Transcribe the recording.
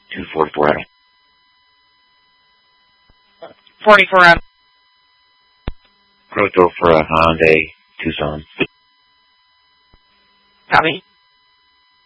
244 Adam. 44 Adam. Grotto for a Hyundai Tucson. Copy.